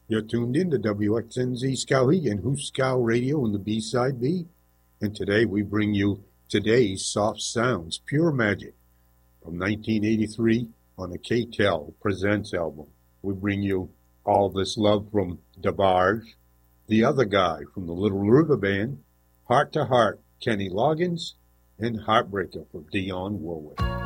You're tuned in to WXNZ Skowhegan and Hooskow Radio in the B-Side B. And today we bring you Today's Soft Sounds, Pure Magic, from 1983 on the K-Tel Presents album. We bring you All This Love from DeBarge, The Other Guy from the Little River Band, Heart to Heart, Kenny Loggins, and Heartbreaker from Dionne Warwick.